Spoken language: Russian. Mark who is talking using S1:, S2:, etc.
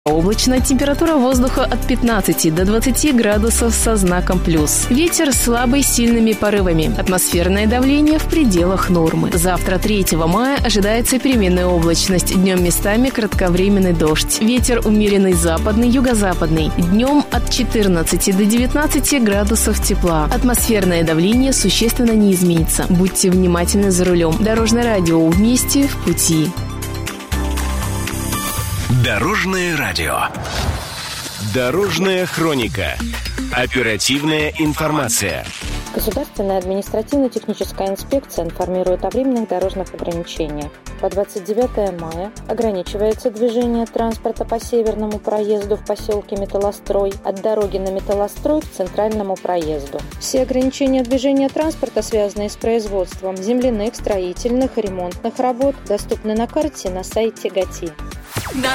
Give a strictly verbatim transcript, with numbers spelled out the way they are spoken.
S1: Облачно, температура воздуха от пятнадцати до двадцати градусов со знаком плюс. Ветер слабый с сильными порывами. Атмосферное давление в пределах нормы. Завтра, третьего мая, ожидается переменная облачность. Днем местами кратковременный дождь. Ветер умеренный западный, юго-западный. Днем от четырнадцати до девятнадцати градусов тепла. Атмосферное давление существенно не изменится. Будьте внимательны за рулем. Дорожное радио. Вместе в пути.
S2: Дорожное радио. Дорожная хроника. Оперативная информация.
S3: Государственная административно-техническая инспекция информирует о временных дорожных ограничениях. По двадцать девятое мая ограничивается движение транспорта по северному проезду в поселке Металлострой от дороги на Металлострой к центральному проезду. Все ограничения движения транспорта, связанные с производством земляных, строительных и ремонтных работ, доступны на карте на сайте ГАТИ.